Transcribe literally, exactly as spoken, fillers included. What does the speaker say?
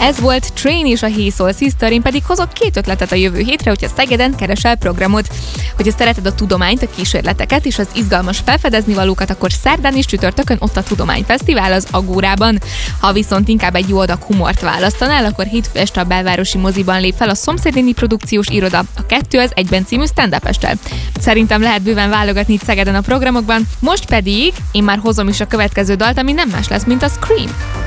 Ez volt Train és a Hey Soul Sister, én pedig hozok két ötletet a jövő hétre, hogyha Szegeden keresel programot. Hogyha szereted a tudományt, a kísérleteket és az izgalmas felfedezni valókat, akkor szerdán és csütörtökön ott a Tudományfesztivál az Agórában. Ha viszont inkább egy jó adag humort választanál, akkor hétfő este a Belvárosi Moziban lép fel a Szomszédnéni Produkciós Iroda, a Kettő az egyben című stand-up-estel. Szerintem lehet bőven válogatni itt Szegeden a programokban, most pedig én már hozom is a következő dalt, ami nem más lesz, mint a Scream.